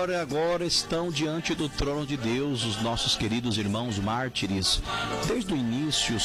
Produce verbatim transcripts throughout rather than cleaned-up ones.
agora, agora estão diante do trono de Deus os nossos queridos irmãos mártires, desde o início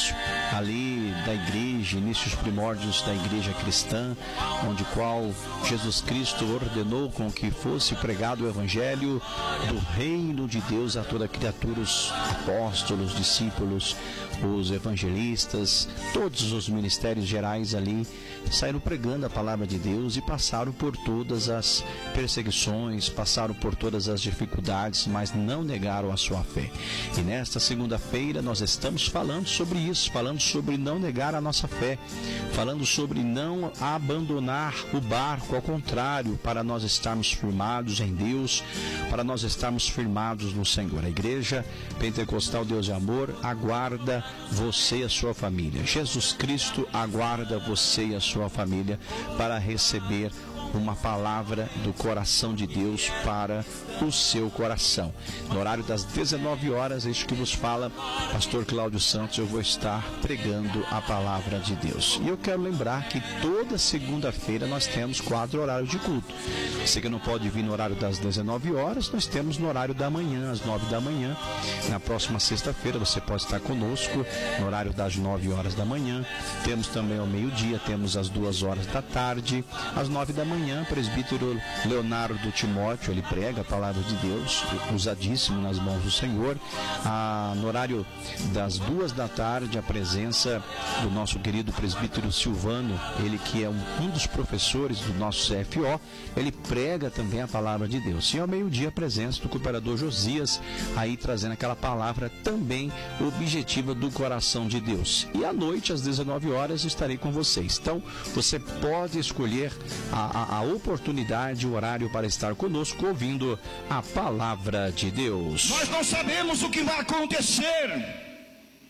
ali da igreja, inícios primórdios da igreja cristã, onde qual Jesus Cristo ordenou com que fosse pregado o evangelho do reino de Deus a toda criatura, os apóstolos, discípulos, os evangelistas, todos os ministérios gerais ali saíram pregando a palavra de Deus e passaram por todas as perseguições, passaram por todas as dificuldades, mas não negaram a sua fé. E nesta segunda-feira nós estamos falando sobre isso, falando sobre não negar a nossa fé, falando sobre não abandonar o barco, ao contrário, para nós estarmos firmados em Deus, para nós estarmos firmados no Senhor. A Igreja Pentecostal Deus de Amor aguarda você e a sua família. Jesus Cristo aguarda você e a sua família para receber uma palavra do coração de Deus para o seu coração. No horário das dezenove horas, isso que vos fala pastor Cláudio Santos, eu vou estar pregando a palavra de Deus. E eu quero lembrar que toda segunda-feira nós temos quatro horários de culto. Você que não pode vir no horário das dezenove horas, nós temos no horário da manhã, às nove da manhã. Na próxima sexta-feira você pode estar conosco no horário das nove horas da manhã. Temos também ao meio-dia, temos às duas horas da tarde, às nove da manhã. Amanhã, presbítero Leonardo Timóteo, ele prega a palavra de Deus, usadíssimo nas mãos do Senhor. Ah, no horário das duas da tarde, a presença do nosso querido presbítero Silvano, ele que é um, um dos professores do nosso C F O, ele prega também a palavra de Deus. E ao meio-dia, a presença do cooperador Josias, aí trazendo aquela palavra também objetiva do coração de Deus. E à noite, às dezenove horas, estarei com vocês. Então, você pode escolher a, a a oportunidade, o horário para estar conosco ouvindo a palavra de Deus. Nós não sabemos o que vai acontecer,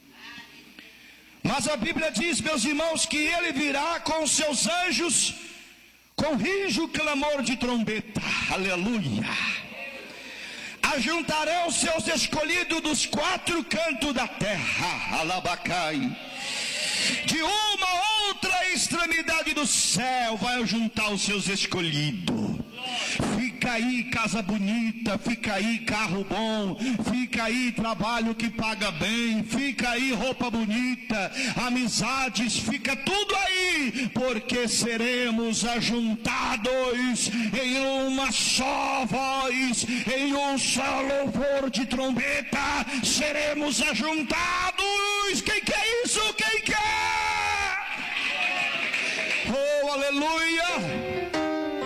mas a Bíblia diz, meus irmãos, que ele virá com os seus anjos com rijo clamor de trombeta. Aleluia! Ajuntarão os seus escolhidos dos quatro cantos da terra. Alabacai. De uma outra extremidade do céu vai juntar os seus escolhidos. Fica aí casa bonita, fica aí carro bom, fica aí trabalho que paga bem, fica aí roupa bonita, amizades, fica tudo aí, porque seremos ajuntados em uma só voz, em um só louvor de trombeta, seremos ajuntados. Quem quer isso? Quem quer? Oh, aleluia!